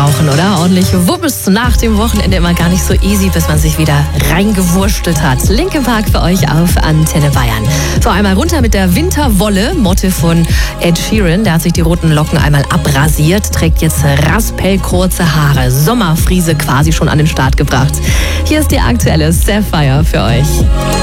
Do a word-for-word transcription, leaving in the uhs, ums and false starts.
brauchen, oder? Ordentlich Wummers nach dem Wochenende immer gar nicht so easy, bis man sich wieder reingewurstelt hat. Linkin Park für euch auf Antenne Bayern. So, einmal runter mit der Winterwolle, Motte von Ed Sheeran. Der hat sich die roten Locken einmal abrasiert, trägt jetzt raspelkurze Haare. Sommerfriese quasi schon an den Start gebracht. Hier ist die aktuelle Sapphire für euch.